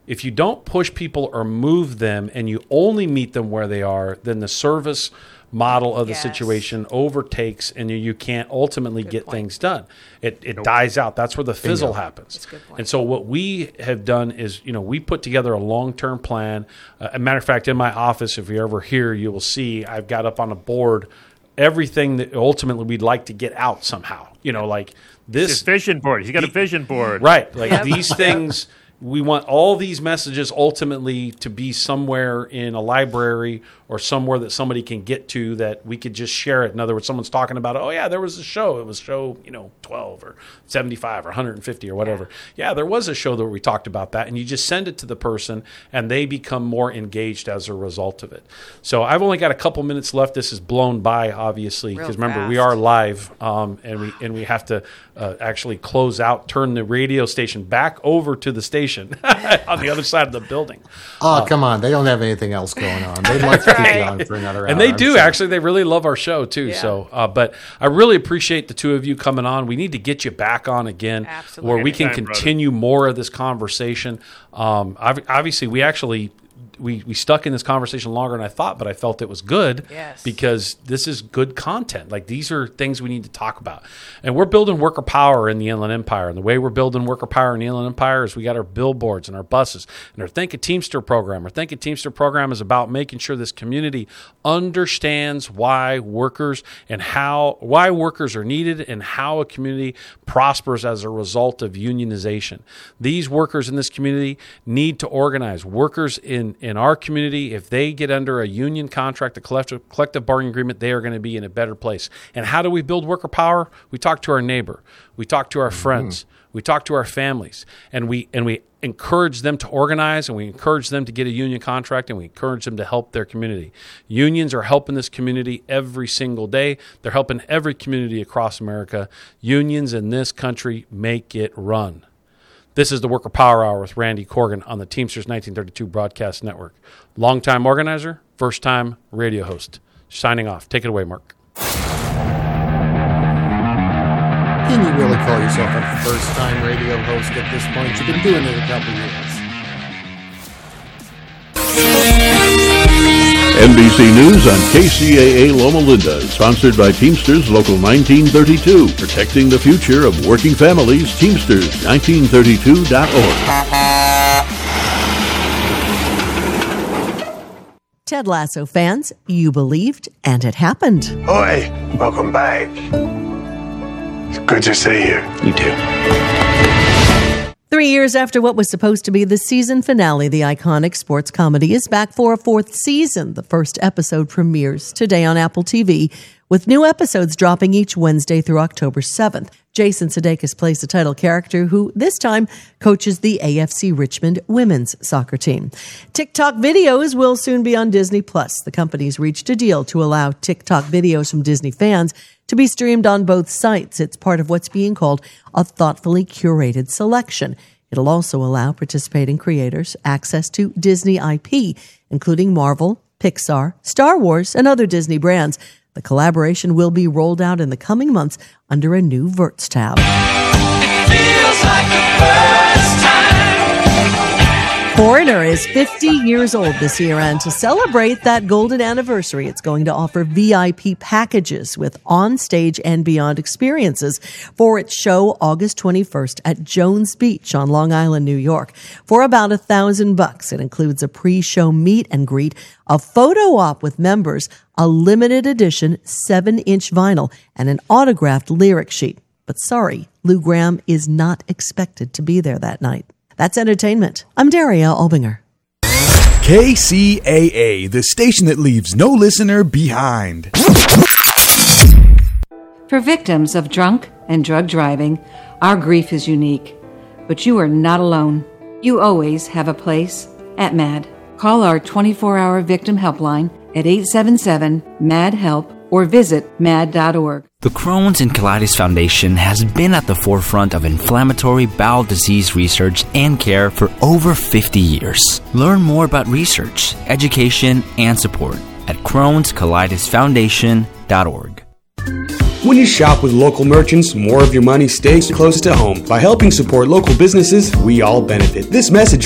if you don't push people or move them and you only meet them where they are, then the service model of the situation overtakes, and you can't ultimately get things done. It dies out. That's where the fizzle happens. That's a good point. And so what we have done is, we put together a long-term plan. As a matter of fact, in my office, if you're ever here, you will see I've got up on a board everything that ultimately we'd like to get out somehow. Like this. His vision board. He's got a vision board. Right. Like these things. We want all these messages ultimately to be somewhere in a library or somewhere that somebody can get to that we could just share it. In other words, someone's talking about, oh, yeah, there was a show. It was show, 12 or 75 or 150 or whatever. Yeah, there was a show that we talked about that. And you just send it to the person, and they become more engaged as a result of it. So I've only got a couple minutes left. This is blown by, obviously, because remember, we are live, and we have to actually close out, turn the radio station back over to the station on the other side of the building. Oh, come on. They don't have anything else going on. They'd like to keep you on for another hour. And they do, actually. They really love our show, too. Yeah. So, but I really appreciate the two of you coming on. We need to get you back on again. Absolutely. Where we can continue more of this conversation. Obviously, we stuck in this conversation longer than I thought, but I felt it was good because this is good content. Like, these are things we need to talk about. And we're building worker power in the Inland Empire. And the way we're building worker power in the Inland Empire is we got our billboards and our buses and our Think of Teamster program. Our Think of Teamster program is about making sure this community understands why workers are needed and how a community prospers as a result of unionization. These workers in this community need to organize. Workers in our community, if they get under a union contract, a collective bargaining agreement, they are going to be in a better place. And how do we build worker power? We talk to our neighbor. We talk to our friends. We talk to our families. And we encourage them to organize, and we encourage them to get a union contract, and we encourage them to help their community. Unions are helping this community every single day. They're helping every community across America. Unions in this country make it run. This is the Worker Power Hour with Randy Corgan on the Teamsters 1932 Broadcast Network. Longtime organizer, first-time radio host. Signing off. Take it away, Mark. Can you really call yourself a first-time radio host at this point? You've been doing it a couple years. NBC News on KCAA Loma Linda, sponsored by Teamsters Local 1932, protecting the future of working families. Teamsters1932.org. Ted Lasso fans, you believed, and it happened. Oi, welcome back. It's good to see you. You too. 3 years after what was supposed to be the season finale, the iconic sports comedy is back for a fourth season. The first episode premieres today on Apple TV, with new episodes dropping each Wednesday through October 7th. Jason Sudeikis plays the title character, who this time coaches the AFC Richmond women's soccer team. TikTok videos will soon be on Disney+. The company's reached a deal to allow TikTok videos from Disney fans to be streamed on both sites. It's part of what's being called a thoughtfully curated selection. It'll also allow participating creators access to Disney IP, including Marvel, Pixar, Star Wars, and other Disney brands. The collaboration will be rolled out in the coming months under a new Verts tab. It feels like the first time. Foreigner is 50 years old this year, and to celebrate that golden anniversary, it's going to offer VIP packages with on-stage and beyond experiences for its show August 21st at Jones Beach on Long Island, New York. For about $1,000, it includes a pre-show meet and greet, a photo op with members, a limited edition 7-inch vinyl, and an autographed lyric sheet. But sorry, Lou Gramm is not expected to be there that night. That's entertainment. I'm Daria Albinger. KCAA, the station that leaves no listener behind. For victims of drunk and drug driving, our grief is unique. But you are not alone. You always have a place at MAD. Call our 24-hour victim helpline at 877-MAD-HELP or visit mad.org. The Crohn's and Colitis Foundation has been at the forefront of inflammatory bowel disease research and care for over 50 years. Learn more about research, education, and support at Crohn'sColitisFoundation.org. When you shop with local merchants, more of your money stays close to home. By helping support local businesses, we all benefit. This message